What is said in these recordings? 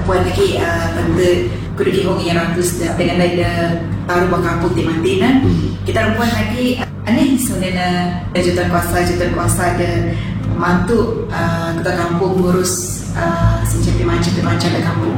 puan lagi benda kudu kihong yang ratus dengan lain taruh bakampung di Mantina. Kita perempuan lagi aneh sebenarnya jutaan kuasa ada mantu ketua kampung ngurus macam di kampung.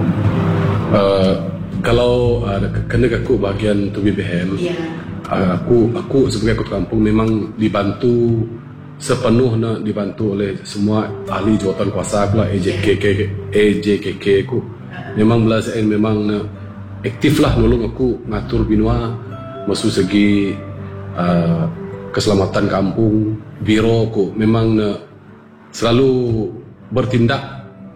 Kalau kena aku bahagian tu BBM, aku sebagai ketua kampung memang dibantu sepenuhnya, dibantu oleh semua ahli jawatan kuasa aku lah, AJKK aku. Memang belasan memang aktif lah nolong aku ngatur binua masuk segi keselamatan kampung. Biro aku memang selalu bertindak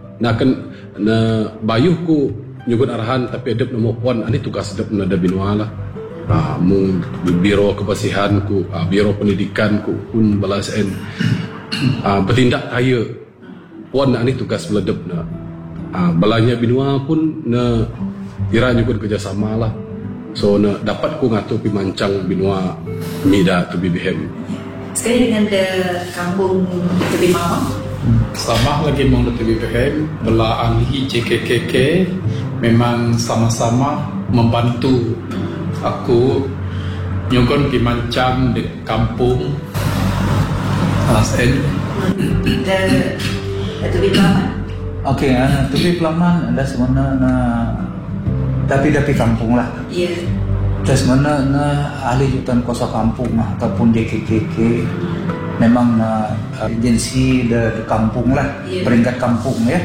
bayuh ku nyugut arahan, tapi adab nama puan ini tugas adab nada binua lah. Mung biro kebersihan ku, biro pendidikan ku pun balasan bertindak kaya puan ini tugas beladab na. Balanya binua pun na kira nyugut kerjasama lah. So na dapat ku ngatur pimancang binua mida tu BBM. Sekali dengan kampung Tepi Mawang. Sama lagi mau BBM bela ahli JKKK memang sama-sama membantu aku nyugun pimancang di kampung Asen. Tepi Pelaman. Okey, Tepi Pelaman ada sebenarnya tapi kampung lah. Ya. Terus mana ahli jutaan kuasa kampung ataupun JKKK memang agensi de kampung lah, peringkat kampung ya.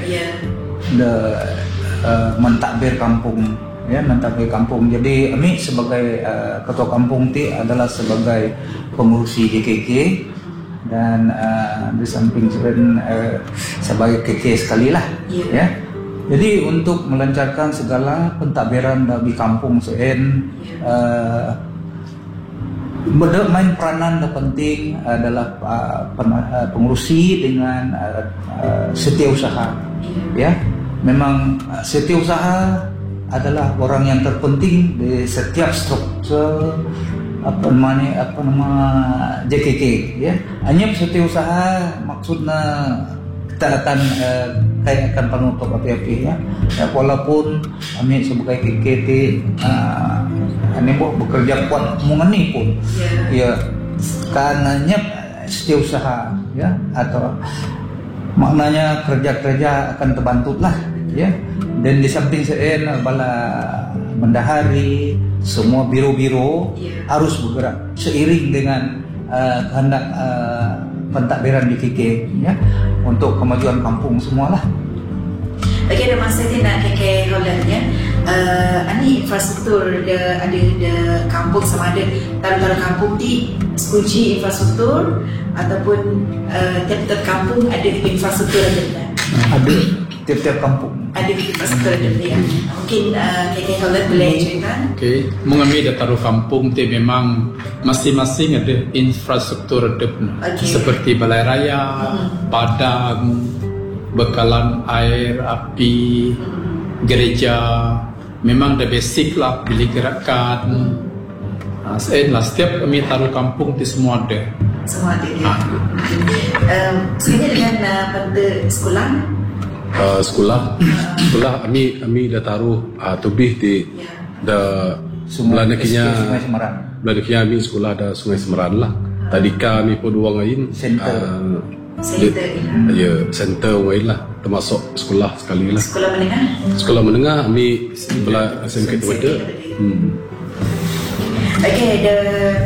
Mentadbir kampung ya, mentadbir kampung. Jadi kami sebagai ketua kampung ti adalah sebagai pengurusi JKK dan di samping sebagai KK sekali lah ya. Jadi untuk melancarkan segala pentadbiran di kampung sen main peranan yang penting adalah pengurusi dengan setiausaha ya. Memang setiausaha adalah orang yang terpenting di setiap struktur JKK ya. Hanya setiausaha maksudnya kita akan penutup api-api ya. Walaupun kami sebagai KKT ini bekerja kuat mengeni pun ya, karenanya setiausaha ya, atau maknanya kerja-kerja akan terbantu lah ya. Dan di samping bala bendahari semua biro-biro harus bergerak seiring dengan kehendak pentadbiran di KK ya, untuk kemajuan kampung semualah. Okey, ada masa dia nak KK Holland ya. Ini infrastruktur ada kampung sama ada taruh kampung di sekunci infrastruktur ataupun tiap-tiap kampung ada infrastruktur ada tiap-tiap kampung ada infrastruktur ada ya. Mungkin KK Holland boleh cerita. Okey, mengambil taruh kampung tu memang masing-masing ada infrastruktur ada seperti balai raya, padang, bekalan air, api, gereja. Memang dah basic lah, bilik gerakan. Setiap kami taruh kampung tu semua ada. Semua ada ya. Sebenarnya dengan pada sekolah. Sekolah kami dah taruh tubih di dah belanakinya kami sekolah ada Sungai Semeran lah. Tadi kami pun dua ngain center lain lah, termasuk sekolah sekali lah. Sekolah menengah kami sebelah SMK Tewada. Okey, ada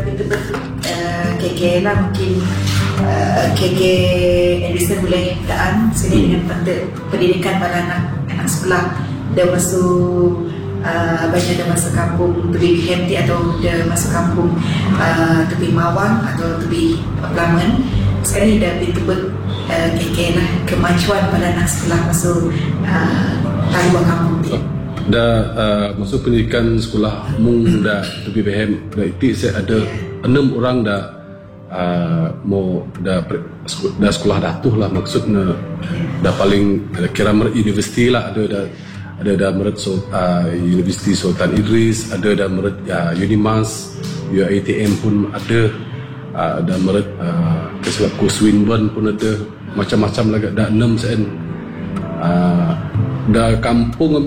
KK lah mungkin KK Edison boleh daan sini dengan pendidikan pada anak sekolah dah masuk banyak dah masuk kampung Tepi BHMT atau dah masuk kampung Tepi Mawang atau Tepi Pelaman. Sekarang dah betul KK lah kemajuan pada anak sekolah masuk taruh kampung dia. Dah masuk pendidikan sekolah mung dah Tepi BHM dah itu saya ada 6 orang dah mau dah sekolah datuh lah, maksudnya dah paling kira universiti lah, ada meret Universiti Sultan Idris, ada dah meret Unimas, UiTM pun ada meret kesilapku Swinburne pun ada, macam-macam lagi dah 6 sen dah kampung